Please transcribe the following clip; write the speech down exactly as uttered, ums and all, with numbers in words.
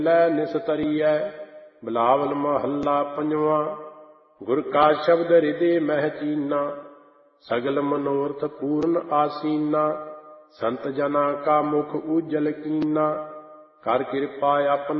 ਲੈ ਨਿਸਤਰੀਐ। ਬਿਲਾਵਲ ਮਹੱਲਾ ਪੰਜਵਾਂ। ਗੁਰ ਕਾ ਸ਼ਬਦ ਹਿਰਦੇ ਮਹਿ ਚੀਨਾ, ਸਗਲ ਮਨੋਰਥ ਪੂਰਨ ਆਸੀਨਾ। ਸੰਤ ਜਨਾ ਕਾ ਮੁਖ ਉਜਲ ਕੀਨਾ, ਕਰ ਕਿਰਪਾ ਆਪਨ